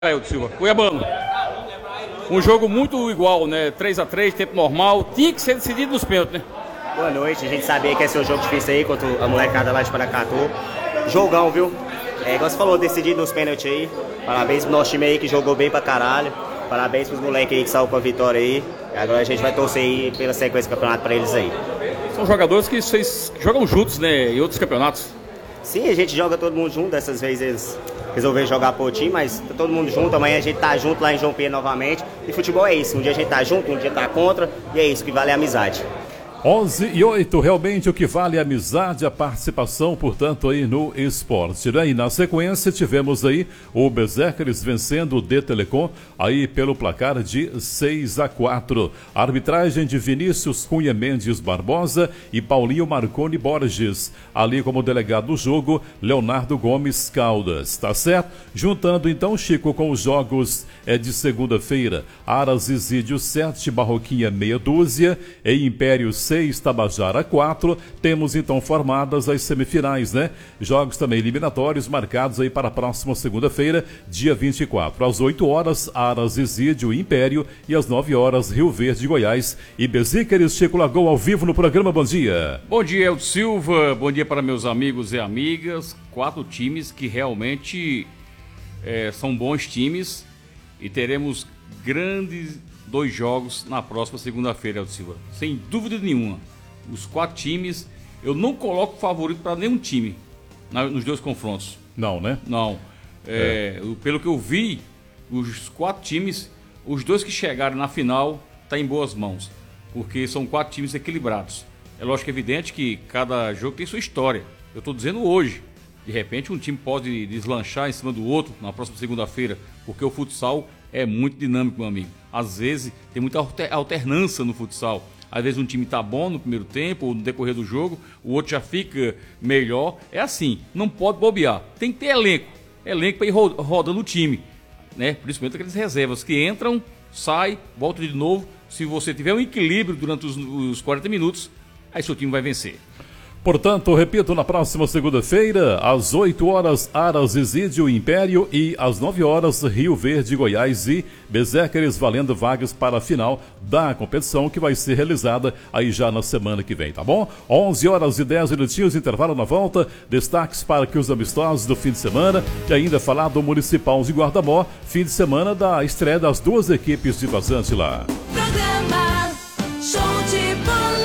Ailton Silva, Cuiabano. Um jogo muito igual, né? 3-3, tempo normal. Tinha que ser decidido nos pênaltis, né? Boa noite, a gente sabia que ia ser um jogo difícil aí contra a molecada lá de Paracatu. Jogão, viu? Igual você falou, decidido nos pênaltis aí. Parabéns pro nosso time aí que jogou bem pra caralho. Parabéns pros moleques aí que saiu com a vitória aí. E agora a gente vai torcer aí pela sequência do campeonato pra eles aí. São jogadores que vocês jogam juntos, né? Em outros campeonatos. Sim, a gente joga todo mundo junto. Dessas vezes eles resolveram jogar por time, mas tá todo mundo junto. Amanhã a gente tá junto lá em João Pedro novamente. E futebol é isso, um dia a gente tá junto, um dia tá contra. E é isso que vale a amizade. 11:08, realmente o que vale a amizade, a participação, portanto, aí no esporte, né? E na sequência tivemos aí o Berserkers vencendo o D Telecom aí pelo placar de 6-4. Arbitragem de Vinícius Cunha Mendes Barbosa e Paulinho Marconi Borges. Ali como delegado do jogo, Leonardo Gomes Caldas, tá certo? Juntando então, Chico, com os jogos de segunda-feira, Aras Isídio 7, Barroquinha meia dúzia, e Império 6, Tabajara 4, temos então formadas as semifinais, né? Jogos também eliminatórios marcados aí para a próxima segunda-feira, dia 24. Às 8 horas, Aras Isídio Império e às 9 horas, Rio Verde, Goiás e Berserkers. Chico Lagoa ao vivo no programa Bom Dia. Bom dia, Ailton Silva. Bom dia para meus amigos e amigas. 4 times que realmente são bons times e teremos grandes 2 jogos na próxima segunda-feira, Ailton Silva. Sem dúvida nenhuma. Os 4 times, eu não coloco favorito para nenhum time nos 2 confrontos. Não, né? Não. Pelo que eu vi, os 4 times, os 2 que chegaram na final, tá em boas mãos. Porque são 4 times equilibrados. É lógico, evidente que cada jogo tem sua história. Eu estou dizendo hoje. De repente um time pode deslanchar em cima do outro na próxima segunda-feira, porque o futsal é muito dinâmico, meu amigo. Às vezes tem muita alternância no futsal. Às vezes um time tá bom no primeiro tempo ou no decorrer do jogo, o outro já fica melhor. É assim, não pode bobear. Tem que ter elenco para ir rodando o time, né? Principalmente aqueles reservas que entram, saem, voltam de novo. Se você tiver um equilíbrio durante os 40 minutos, aí seu time vai vencer. Portanto, repito, na próxima segunda-feira, às 8 horas, Aras Isídio Império e às 9 horas, Rio Verde, Goiás e Berserkers valendo vagas para a final da competição que vai ser realizada aí já na semana que vem, tá bom? 11h10, intervalo na volta, destaques para que os amistosos do fim de semana e ainda falar do Municipal de Guardamó, fim de semana da estreia das 2 equipes de Vazante lá. Programa Show de Bola.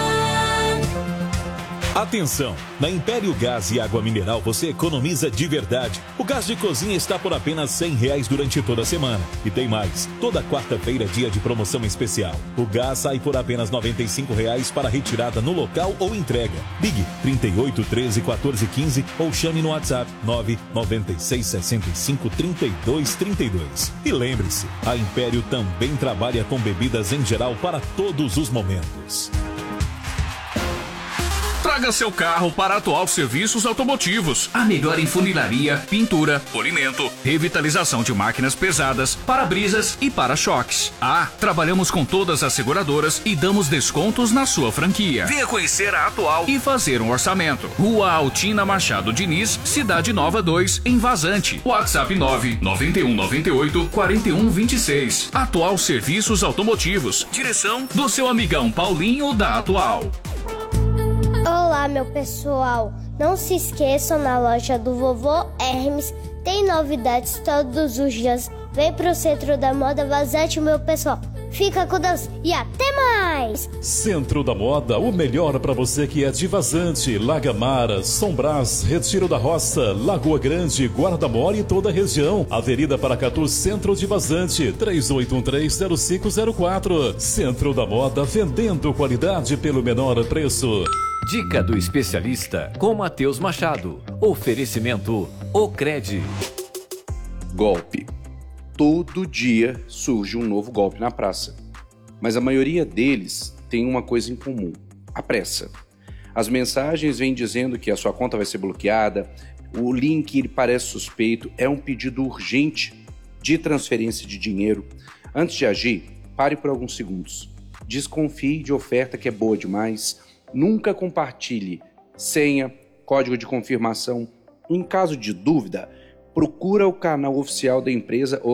Atenção! Na Império Gás e Água Mineral você economiza de verdade. O gás de cozinha está por apenas R$100 durante toda a semana. E tem mais, toda quarta-feira é dia de promoção especial. O gás sai por apenas R$95 para retirada no local ou entrega. Ligue 38 13 14 15 ou chame no WhatsApp 996 65 32 32. E lembre-se, a Império também trabalha com bebidas em geral para todos os momentos. Traga seu carro para a Atual Serviços Automotivos. A melhor em funilaria, pintura, polimento, revitalização de máquinas pesadas, para-brisas e para-choques. Trabalhamos com todas as seguradoras e damos descontos na sua franquia. Venha conhecer a Atual e fazer um orçamento. Rua Altina Machado Diniz, Cidade Nova 2, em Vazante. WhatsApp 99198-4126. Atual Serviços Automotivos. Direção do seu amigão Paulinho da Atual. Olá, meu pessoal. Não se esqueçam, na loja do Vovô Hermes tem novidades todos os dias. Vem pro Centro da Moda Vazante, meu pessoal. Fica com Deus e até mais! Centro da Moda, o melhor para você que é de Vazante, Lagamara, São Brás, Retiro da Roça, Lagoa Grande, Guarda-Mor e toda a região. Avenida Paracatu, Centro de Vazante, 3813-0504. Centro da Moda, vendendo qualidade pelo menor preço. Dica do especialista com Matheus Machado. Oferecimento Ocred. Golpe. Todo dia surge um novo golpe na praça. Mas a maioria deles tem uma coisa em comum: a pressa. As mensagens vêm dizendo que a sua conta vai ser bloqueada, o link ele parece suspeito, é um pedido urgente de transferência de dinheiro. Antes de agir, pare por alguns segundos. Desconfie de oferta que é boa demais. Nunca compartilhe senha, código de confirmação. Em caso de dúvida, procura o canal oficial da empresa